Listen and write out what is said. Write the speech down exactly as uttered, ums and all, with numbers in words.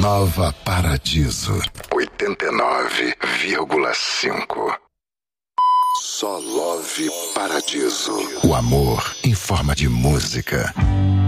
Nova Paradiso oitenta e nove vírgula cinco. Só Love Paradiso. O amor em forma de música.